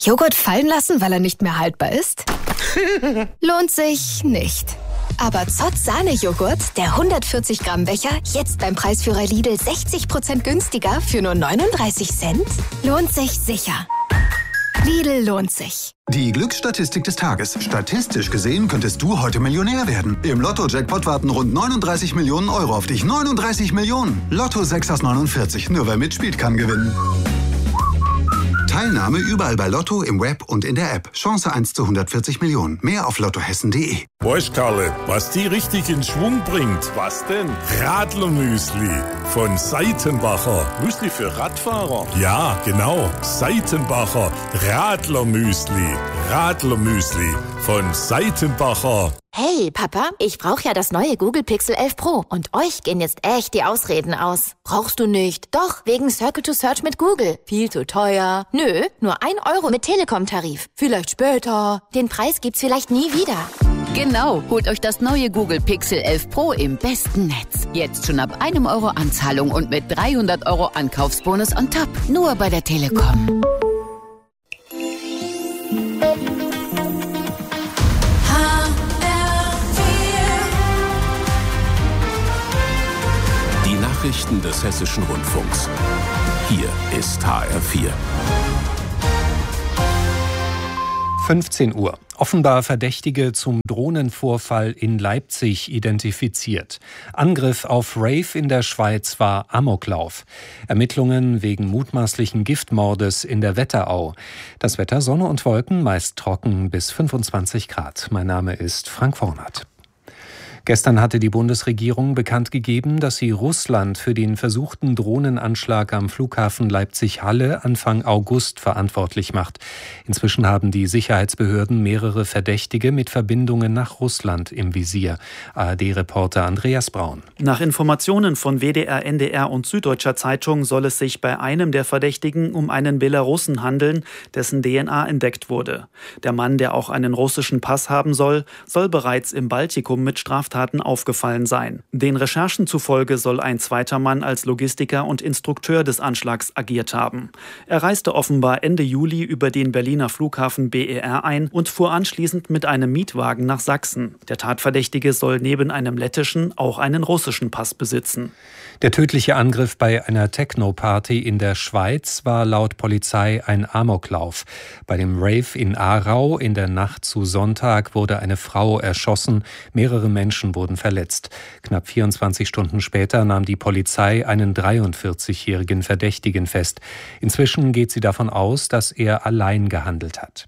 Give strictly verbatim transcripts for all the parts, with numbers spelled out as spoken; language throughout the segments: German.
Joghurt fallen lassen, weil er nicht mehr haltbar ist? Lohnt sich nicht. Aber Zott Sahne-Joghurt, der hundertvierzig Gramm Becher, jetzt beim Preisführer Lidl sechzig Prozent günstiger für nur neununddreißig Cent? Lohnt sich sicher. Lidl lohnt sich. Die Glücksstatistik des Tages. Statistisch gesehen könntest du heute Millionär werden. Im Lotto-Jackpot warten rund neununddreißig Millionen Euro auf dich. neununddreißig Millionen. Lotto sechs aus neunundvierzig. Nur wer mitspielt, kann gewinnen. Teilnahme überall bei Lotto, im Web und in der App. Chance eins zu hundertvierzig Millionen. Mehr auf lottohessen punkt de. Weißt, Karle, was die richtig in Schwung bringt? Was denn? Radlermüsli von Seitenbacher. Müsli für Radfahrer? Ja, genau. Seitenbacher Radlermüsli. Radlermüsli von Seitenbacher. Hey, Papa, ich brauche ja das neue Google Pixel elf Pro und euch gehen jetzt echt die Ausreden aus. Brauchst du nicht? Doch, wegen Circle to Search mit Google. Viel zu teuer. Nö, nur ein Euro mit Telekom-Tarif. Vielleicht später. Den Preis gibt's vielleicht nie wieder. Genau, holt euch das neue Google Pixel elf Pro im besten Netz. Jetzt schon ab einem Euro Anzahlung und mit dreihundert Euro Ankaufsbonus on top. Nur bei der Telekom. Nachrichten des Hessischen Rundfunks. Hier ist H R vier. fünfzehn Uhr. Offenbar Verdächtige zum Drohnenvorfall in Leipzig identifiziert. Angriff auf Rave in der Schweiz war Amoklauf. Ermittlungen wegen mutmaßlichen Giftmordes in der Wetterau. Das Wetter Sonne und Wolken, meist trocken bis fünfundzwanzig Grad. Mein Name ist Frank Vornert. Gestern hatte die Bundesregierung bekannt gegeben, dass sie Russland für den versuchten Drohnenanschlag am Flughafen Leipzig-Halle Anfang August verantwortlich macht. Inzwischen haben die Sicherheitsbehörden mehrere Verdächtige mit Verbindungen nach Russland im Visier. A R D-Reporter Andreas Braun. Nach Informationen von W D R, N D R und Süddeutscher Zeitung soll es sich bei einem der Verdächtigen um einen Belarussen handeln, dessen D N A entdeckt wurde. Der Mann, der auch einen russischen Pass haben soll, soll bereits im Baltikum mit Straftaten aufgefallen sein. Den Recherchen zufolge soll ein zweiter Mann als Logistiker und Instrukteur des Anschlags agiert haben. Er reiste offenbar Ende Juli über den Berliner Flughafen B E R ein und fuhr anschließend mit einem Mietwagen nach Sachsen. Der Tatverdächtige soll neben einem lettischen auch einen russischen Pass besitzen. Der tödliche Angriff bei einer Techno-Party in der Schweiz war laut Polizei ein Amoklauf. Bei dem Rave in Aarau in der Nacht zu Sonntag wurde eine Frau erschossen, mehrere Menschen wurden verletzt. Knapp vierundzwanzig Stunden später nahm die Polizei einen dreiundvierzigjährigen Verdächtigen fest. Inzwischen geht sie davon aus, dass er allein gehandelt hat.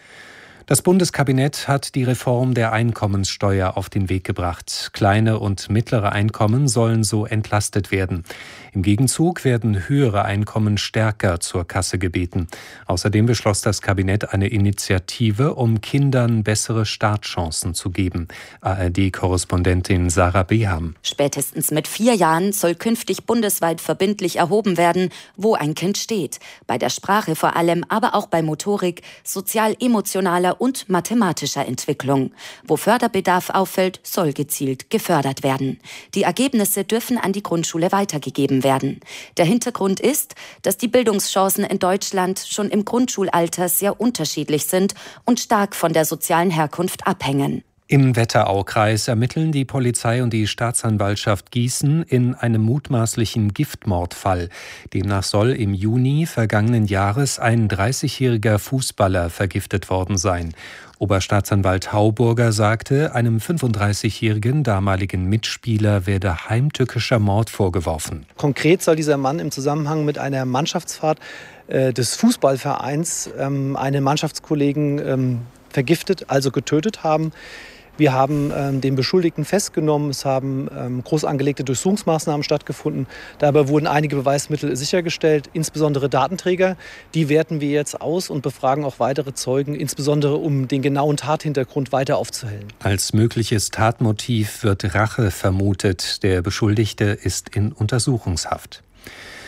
Das Bundeskabinett hat die Reform der Einkommenssteuer auf den Weg gebracht. Kleine und mittlere Einkommen sollen so entlastet werden. Im Gegenzug werden höhere Einkommen stärker zur Kasse gebeten. Außerdem beschloss das Kabinett eine Initiative, um Kindern bessere Startchancen zu geben. A R D-Korrespondentin Sarah Beham. Spätestens mit vier Jahren soll künftig bundesweit verbindlich erhoben werden, wo ein Kind steht. Bei der Sprache vor allem, aber auch bei Motorik, sozial-emotionaler und mathematischer Entwicklung. Wo Förderbedarf auffällt, soll gezielt gefördert werden. Die Ergebnisse dürfen an die Grundschule weitergegeben werden. Der Hintergrund ist, dass die Bildungschancen in Deutschland schon im Grundschulalter sehr unterschiedlich sind und stark von der sozialen Herkunft abhängen. Im Wetteraukreis ermitteln die Polizei und die Staatsanwaltschaft Gießen in einem mutmaßlichen Giftmordfall. Demnach soll im Juni vergangenen Jahres ein dreißigjähriger Fußballer vergiftet worden sein. Oberstaatsanwalt Hauburger sagte, einem fünfunddreißigjährigen damaligen Mitspieler werde heimtückischer Mord vorgeworfen. Konkret soll dieser Mann im Zusammenhang mit einer Mannschaftsfahrt äh, des Fußballvereins ähm, einen Mannschaftskollegen ähm, vergiftet, also getötet haben. Wir haben ähm, den Beschuldigten festgenommen. Es haben ähm, groß angelegte Durchsuchungsmaßnahmen stattgefunden. Dabei wurden einige Beweismittel sichergestellt, insbesondere Datenträger. Die werten wir jetzt aus und befragen auch weitere Zeugen, insbesondere um den genauen Tathintergrund weiter aufzuhellen. Als mögliches Tatmotiv wird Rache vermutet. Der Beschuldigte ist in Untersuchungshaft.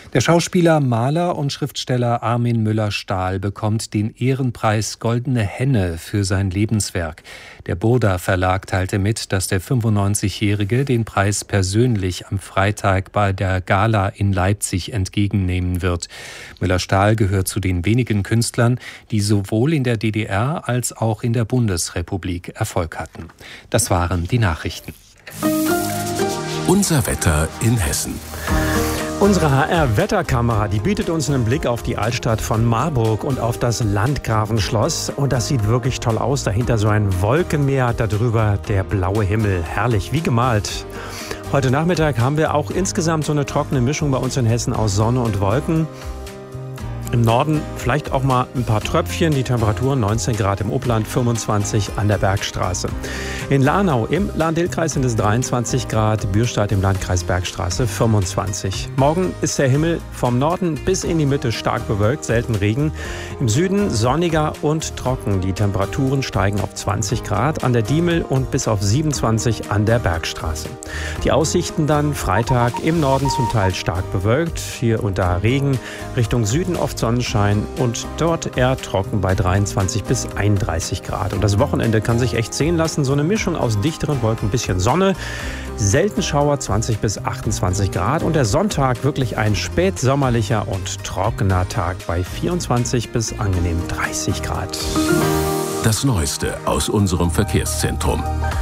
Der Schauspieler, Maler und Schriftsteller Armin Müller-Stahl bekommt den Ehrenpreis Goldene Henne für sein Lebenswerk. Der Burda Verlag teilte mit, dass der fünfundneunzigjährige den Preis persönlich am Freitag bei der Gala in Leipzig entgegennehmen wird. Müller-Stahl gehört zu den wenigen Künstlern, die sowohl in der D D R als auch in der Bundesrepublik Erfolg hatten. Das waren die Nachrichten. Unser Wetter in Hessen. Unsere H R-Wetterkamera, die bietet uns einen Blick auf die Altstadt von Marburg und auf das Landgrafenschloss. Und das sieht wirklich toll aus. Dahinter so ein Wolkenmeer, darüber der blaue Himmel. Herrlich, wie gemalt. Heute Nachmittag haben wir auch insgesamt so eine trockene Mischung bei uns in Hessen aus Sonne und Wolken. Im Norden vielleicht auch mal ein paar Tröpfchen, die Temperaturen neunzehn Grad im Upland, fünfundzwanzig an der Bergstraße. In Lahnau im Lahn-Dill-Kreis sind es dreiundzwanzig Grad, Bürstadt im Landkreis Bergstraße fünfundzwanzig. Morgen ist der Himmel vom Norden bis in die Mitte stark bewölkt, selten Regen. Im Süden sonniger und trocken. Die Temperaturen steigen auf zwanzig Grad an der Diemel und bis auf siebenundzwanzig an der Bergstraße. Die Aussichten dann Freitag im Norden zum Teil stark bewölkt, hier und da Regen, Richtung Süden oft Sonnenschein und dort eher trocken bei dreiundzwanzig bis einunddreißig Grad. Und das Wochenende kann sich echt sehen lassen. So eine Mischung aus dichteren Wolken, ein bisschen Sonne, selten Schauer, zwanzig bis achtundzwanzig Grad. Und der Sonntag wirklich ein spätsommerlicher und trockener Tag bei vierundzwanzig bis angenehm dreißig Grad. Das Neueste aus unserem Verkehrszentrum.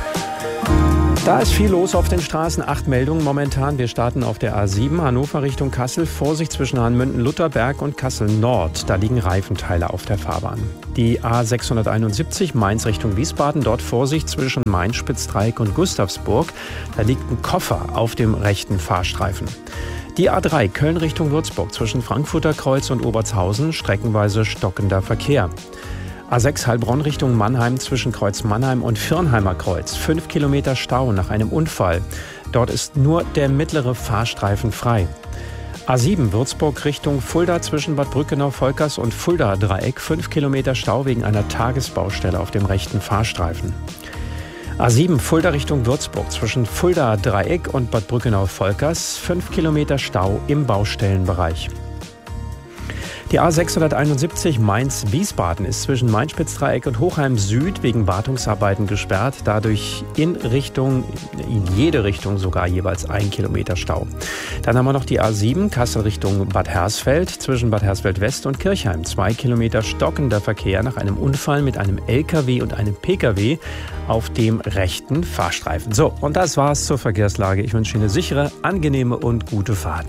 Da ist viel los auf den Straßen. Acht Meldungen momentan. Wir starten auf der A sieben, Hannover Richtung Kassel. Vorsicht zwischen Hanmünden-Lutherberg und Kassel-Nord. Da liegen Reifenteile auf der Fahrbahn. Die A sechshunderteinundsiebzig, Mainz Richtung Wiesbaden. Dort Vorsicht zwischen Main-Spitzdreieck und Gustavsburg. Da liegt ein Koffer auf dem rechten Fahrstreifen. Die A drei, Köln Richtung Würzburg. Zwischen Frankfurter Kreuz und Obertshausen. Streckenweise stockender Verkehr. A sechs Heilbronn Richtung Mannheim zwischen Kreuz Mannheim und Firnheimer Kreuz. Fünf Kilometer Stau nach einem Unfall. Dort ist nur der mittlere Fahrstreifen frei. A sieben Würzburg Richtung Fulda zwischen Bad Brückenau-Volkers und Fulda-Dreieck. Fünf Kilometer Stau wegen einer Tagesbaustelle auf dem rechten Fahrstreifen. A sieben Fulda Richtung Würzburg zwischen Fulda-Dreieck und Bad Brückenau-Volkers. Fünf Kilometer Stau im Baustellenbereich. Die A sechshunderteinundsiebzig Mainz-Wiesbaden ist zwischen Main-Spitzdreieck und Hochheim Süd wegen Wartungsarbeiten gesperrt. Dadurch in Richtung, in jede Richtung sogar jeweils ein Kilometer Stau. Dann haben wir noch die A sieben Kassel Richtung Bad Hersfeld zwischen Bad Hersfeld West und Kirchheim. Zwei Kilometer stockender Verkehr nach einem Unfall mit einem L K W und einem P K W auf dem rechten Fahrstreifen. So, und das war's zur Verkehrslage. Ich wünsche Ihnen eine sichere, angenehme und gute Fahrt.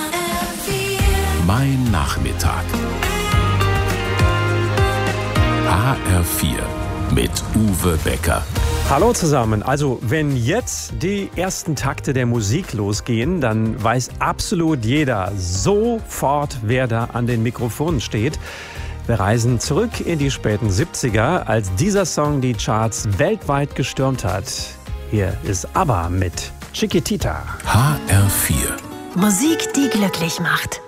Mein Nachmittag. H R vier mit Uwe Becker. Hallo zusammen. Also wenn jetzt die ersten Takte der Musik losgehen, dann weiß absolut jeder sofort, wer da an den Mikrofonen steht. Wir reisen zurück in die späten siebziger, als dieser Song die Charts weltweit gestürmt hat. Hier ist ABBA mit Chiquitita. H R vier. Musik, die glücklich macht.